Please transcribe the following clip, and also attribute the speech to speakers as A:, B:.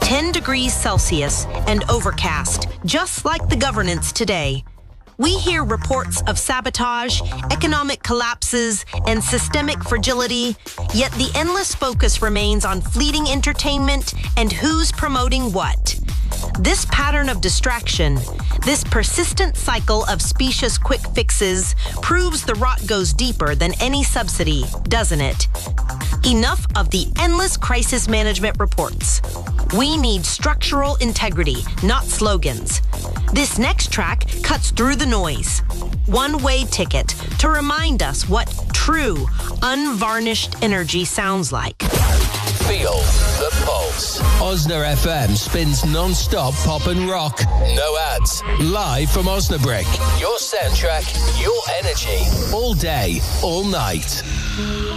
A: 10 degrees Celsius and overcast, just like the governance today. We hear reports of sabotage, economic collapses, and systemic fragility, yet the endless focus remains on fleeting entertainment and who's promoting what. This pattern of distraction, this persistent cycle of specious quick fixes, proves the rot goes deeper than any subsidy, doesn't it? Enough of the endless crisis management reports. We need structural integrity, not slogans. This next track cuts through the noise. One-way ticket to remind us what true, unvarnished energy sounds like.
B: Feel the pulse. Osna FM spins non-stop pop and rock. No ads. Live from Osnabrück. Your soundtrack, your energy. All day, all night.